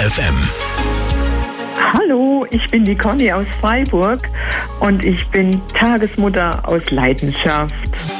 FM. Hallo, ich bin die Conny aus Freiburg und ich bin Tagesmutter aus Leidenschaft.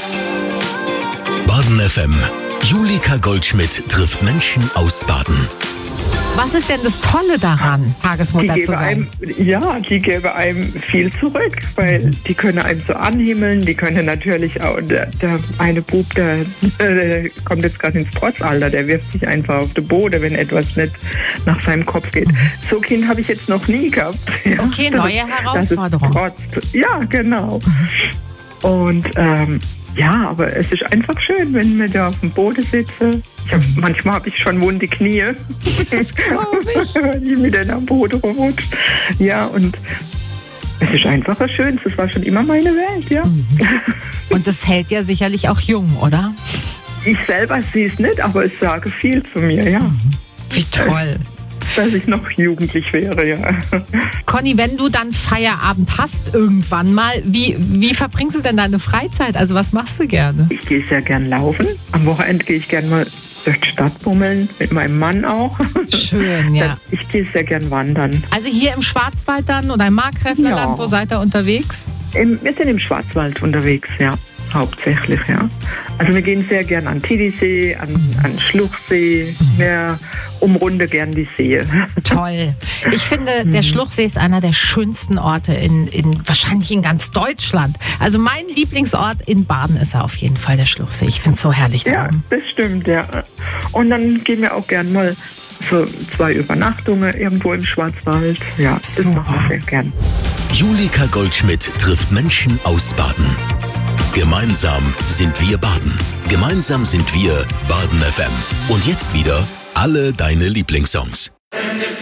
Baden FM. Julika Goldschmidt trifft Menschen aus Baden. Was ist denn das Tolle daran, Tagesmutter zu sein? Die geben einem viel zurück, weil die können einem so anhimmeln, die können natürlich auch, der eine Bub, der kommt jetzt gerade ins Trotzalter, der wirft sich einfach auf den Boden, wenn etwas nicht nach seinem Kopf geht. So ein Kind habe ich jetzt noch nie gehabt. Ja. Okay, neue Herausforderung. Ja, genau. Und aber es ist einfach schön, wenn wir da auf dem Boden sitzen. Manchmal habe ich schon wunde Knie. Das glaube ich. Wenn ich mit am Boden rumrutsche. Ja, und es ist einfach was Schönes. Das war schon immer meine Welt, ja. Und das hält ja sicherlich auch jung, oder? Ich selber sehe es nicht, aber es sage viel zu mir, ja. Wie toll. Dass ich noch jugendlich wäre, ja. Conny, wenn du dann Feierabend hast irgendwann mal, wie verbringst du denn deine Freizeit? Also was machst du gerne? Ich gehe sehr gern laufen. Am Wochenende gehe ich gern mal durch die Stadt bummeln, mit meinem Mann auch. Schön, ja. Ich gehe sehr gern wandern. Also hier im Schwarzwald dann oder im Markgräflerland, wo seid ihr unterwegs? Wir sind im Schwarzwald unterwegs, ja. Hauptsächlich, ja. Also wir gehen sehr gern an Titisee, an Schluchsee. Wir umrunden gern die Seen. Toll. Ich finde, der Schluchsee ist einer der schönsten Orte wahrscheinlich in ganz Deutschland. Also mein Lieblingsort in Baden ist auf jeden Fall der Schluchsee. Ich finde es so herrlich da. Ja, das stimmt, ja. Und dann gehen wir auch gern mal für 2 Übernachtungen irgendwo im Schwarzwald. Ja, das machen wir sehr gern. Julika Goldschmidt trifft Menschen aus Baden. Gemeinsam sind wir Baden. Gemeinsam sind wir Baden FM. Und jetzt wieder alle deine Lieblingssongs.